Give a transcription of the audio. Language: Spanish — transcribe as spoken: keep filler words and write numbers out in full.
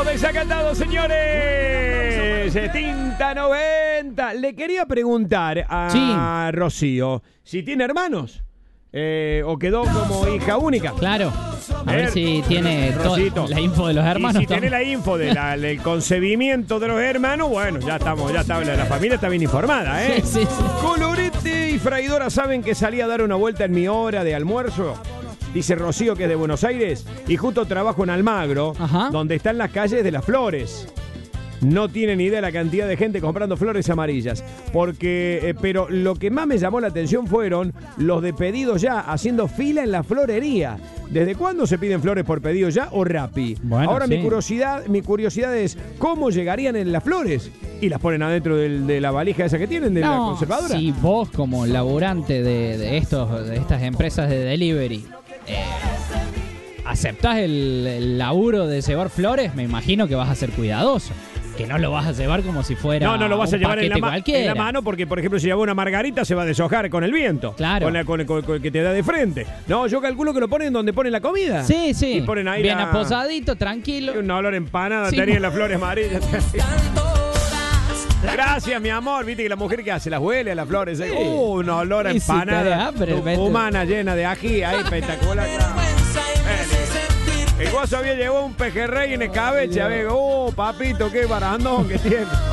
Estamos desacatados, señores. Tinta noventa. Le quería preguntar a sí. Rocío si tiene hermanos. Eh, o quedó como hija única. Claro. A ver, ver si tiene toda la info de los hermanos. Y si tiene la info de la, del concebimiento de los hermanos, bueno, ya estamos, ya está, la familia está bien informada, ¿eh? Sí, sí, sí. Colorete y Fraidora saben que salí a dar una vuelta en mi hora de almuerzo. Dice Rocío, que es de Buenos Aires, y justo trabajo en Almagro, Ajá. donde están las calles de las flores. No tienen ni idea de la cantidad de gente comprando flores amarillas. Porque, eh, pero lo que más me llamó la atención fueron los de pedidos ya, haciendo fila en la florería. ¿Desde cuándo se piden flores por pedido ya o Rappi? Bueno, Ahora sí. mi curiosidad, mi curiosidad es ¿cómo llegarían en las flores? Y las ponen adentro del, de la valija esa que tienen, de no, la conservadora. Si vos como laburante de, de, estos, de estas empresas de delivery eh, aceptás el, el laburo de llevar flores, me imagino que vas a ser cuidadoso. Que no lo vas a llevar como si fuera No, no lo vas a llevar en la, ma- en la mano porque, por ejemplo, si lleva una margarita se va a deshojar con el viento. Claro. Con, la, con, con, con el que te da de frente. No, yo calculo que lo ponen donde ponen la comida. Sí, sí. Y ponen ahí bien la... aposadito, tranquilo. Un olor empanada sí, tenía las flores amarillas. Gracias, mi amor. Viste que la mujer que hace las huele a las flores. ¿eh? Sí. Uh, un olor a empanada humana llena de ají. Ahí, espectacular. El guaso había llevado un pejerrey en escabeche. A ver, oh, papito, qué barandón que tiene.